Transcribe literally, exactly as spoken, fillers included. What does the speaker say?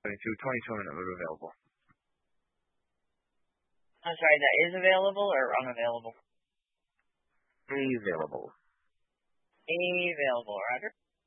twenty-two, twenty tournament are available. I'm sorry, that is available or unavailable? Available. Available, Roger.